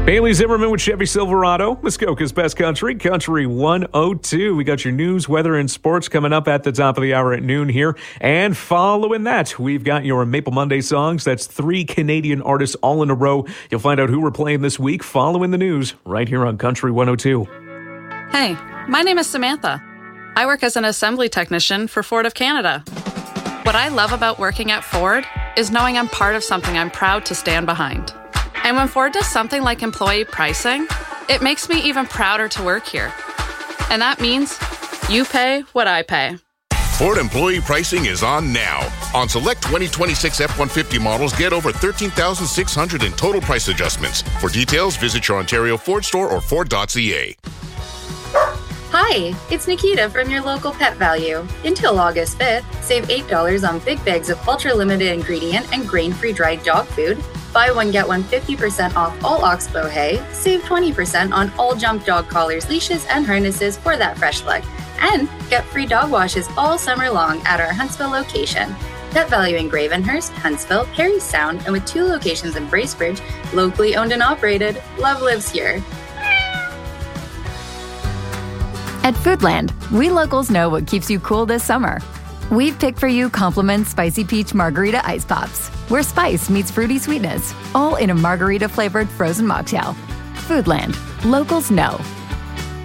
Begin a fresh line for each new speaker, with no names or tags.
Bailey Zimmerman with Chevy Silverado, Muskoka's best country, Country 102. We got your news, weather, and sports coming up at the top of the hour at noon here. And following that, we've got your Maple Monday songs. That's 3 Canadian artists all in a row. You'll find out who we're playing this week following the news right here on Country 102.
Hey, my name is Samantha. I work as an assembly technician for Ford of Canada. What I love about working at Ford is knowing I'm part of something I'm proud to stand behind. And when Ford does something like employee pricing, it makes me even prouder to work here. And that means you pay what I pay.
Ford employee pricing is on now. On select 2026 F-150 models, get over $13,600 in total price adjustments. For details, visit your Ontario Ford store or Ford.ca.
Hi, it's Nikita from your local Pet Value. Until August 5th, save $8 on big bags of ultra-limited ingredient and grain-free dried dog food. Buy one, get one 50% off all Oxbow hay. Save 20% on all Jump dog collars, leashes, and harnesses for that fresh look. And get free dog washes all summer long at our Huntsville location. Pet Value in Gravenhurst, Huntsville, Parry Sound, and with 2 locations in Bracebridge, locally owned and operated, love lives here.
At Foodland, we locals know what keeps you cool this summer. We've picked for you Compliment Spicy Peach Margarita Ice Pops, where spice meets fruity sweetness, all in a margarita-flavored frozen mocktail. Foodland. Locals know.